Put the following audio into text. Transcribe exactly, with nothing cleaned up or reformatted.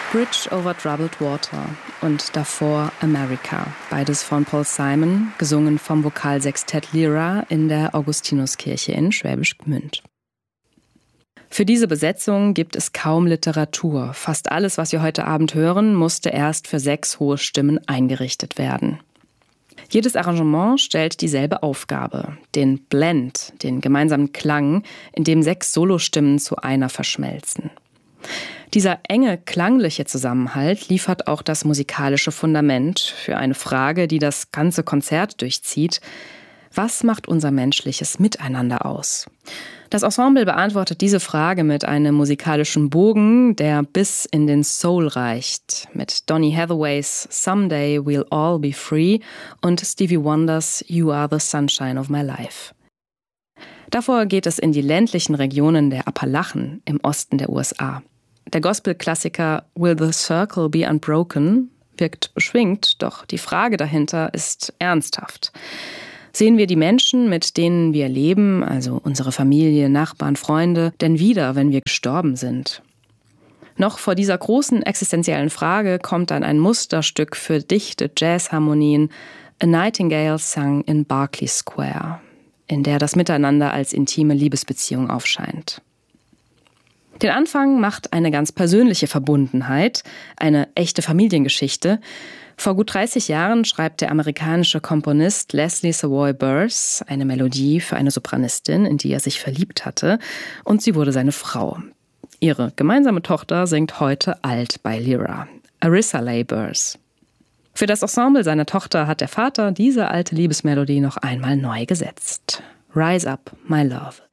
Bridge over Troubled Water und davor America, beides von Paul Simon, gesungen vom Vokalsextett Lyra in der Augustinuskirche in Schwäbisch Gmünd. Für diese Besetzung gibt es kaum Literatur. Fast alles, was wir heute Abend hören, musste erst für sechs hohe Stimmen eingerichtet werden. Jedes Arrangement stellt dieselbe Aufgabe, den Blend, den gemeinsamen Klang, in dem sechs Solostimmen zu einer verschmelzen. Dieser enge klangliche Zusammenhalt liefert auch das musikalische Fundament für eine Frage, die das ganze Konzert durchzieht. Was macht unser menschliches Miteinander aus? Das Ensemble beantwortet diese Frage mit einem musikalischen Bogen, der bis in den Soul reicht, mit Donny Hathaways Someday We'll All Be Free und Stevie Wonders You Are the Sunshine of My Life. Davor geht es in die ländlichen Regionen der Appalachen im Osten der U S A. Der Gospel-Klassiker Will the Circle Be Unbroken wirkt beschwingt, doch die Frage dahinter ist ernsthaft. Sehen wir die Menschen, mit denen wir leben, also unsere Familie, Nachbarn, Freunde, denn wieder, wenn wir gestorben sind? Noch vor dieser großen existenziellen Frage kommt dann ein Musterstück für dichte Jazzharmonien, A Nightingale Sung in Berkeley Square, in der das Miteinander als intime Liebesbeziehung aufscheint. Den Anfang macht eine ganz persönliche Verbundenheit, eine echte Familiengeschichte. Vor gut dreißig Jahren schreibt der amerikanische Komponist Leslie Savoy Burrs eine Melodie für eine Sopranistin, in die er sich verliebt hatte, und sie wurde seine Frau. Ihre gemeinsame Tochter singt heute alt bei Lyra, Arissa Leigh Burrs. Für das Ensemble seiner Tochter hat der Vater diese alte Liebesmelodie noch einmal neu gesetzt. Rise Up, My Love.